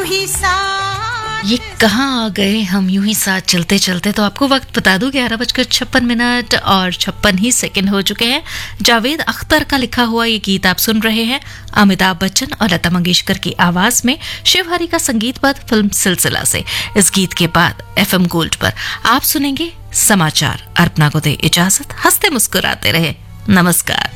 ही साथ। ये कहाँ आ गए हम यूं ही साथ चलते चलते। तो आपको वक्त बता दूं 11:56 और 56 हो चुके हैं। जावेद अख्तर का लिखा हुआ ये गीत आप सुन रहे हैं अमिताभ बच्चन और लता मंगेशकर की आवाज में, शिवहरी का संगीतबद्ध फिल्म सिलसिला से। इस गीत के बाद FM गोल्ड पर आप सुनेंगे समाचार। अर्पणा को दे इजाजत, हंसते मुस्कुराते रहे, नमस्कार।